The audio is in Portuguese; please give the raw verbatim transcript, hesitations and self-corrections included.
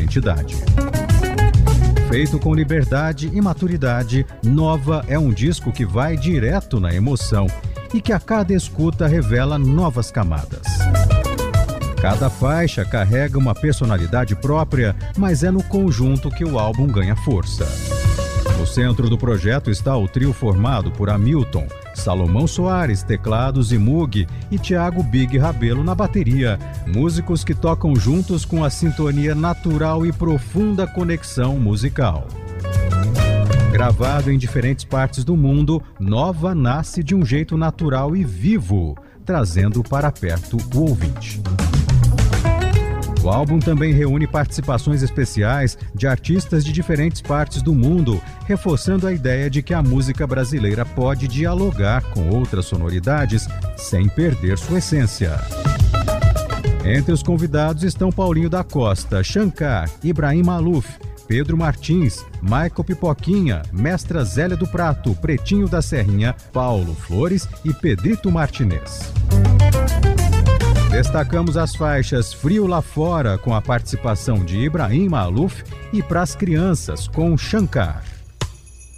identidade. Feito com liberdade e maturidade, Nova é um disco que vai direto na emoção e que a cada escuta revela novas camadas. Cada faixa carrega uma personalidade própria, mas é no conjunto que o álbum ganha força. No centro do projeto está o trio formado por Hamilton, Salomão Soares, teclados e Moog, e Thiago Big Rabelo na bateria, músicos que tocam juntos com a sintonia natural e profunda conexão musical. Gravado em diferentes partes do mundo, Nova nasce de um jeito natural e vivo, trazendo para perto o ouvinte. O álbum também reúne participações especiais de artistas de diferentes partes do mundo, reforçando a ideia de que a música brasileira pode dialogar com outras sonoridades sem perder sua essência. Entre os convidados estão Paulinho da Costa, Shankar, Ibrahim Maluf, Pedro Martins, Michael Pipoquinha, Mestra Zélia do Prato, Pretinho da Serrinha, Paulo Flores e Pedrito Martinez. Destacamos as faixas Frio Lá Fora, com a participação de Ibrahim Maluf, e Pras Crianças, com Shankar.